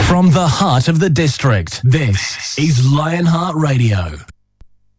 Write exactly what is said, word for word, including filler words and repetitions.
From the heart of the district, this is Lionheart Radio.